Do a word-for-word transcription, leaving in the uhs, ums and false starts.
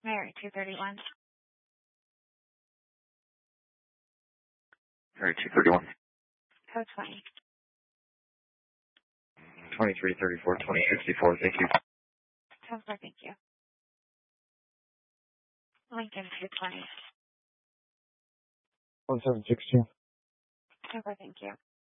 Mary, two thirty-one. Mary, two thirty-one. Code twenty. twenty-three thirty-four, twenty sixty-four, thank you. Sounds good, thank you. Lincoln, two twenty. one seven six two. Sounds good, thank you.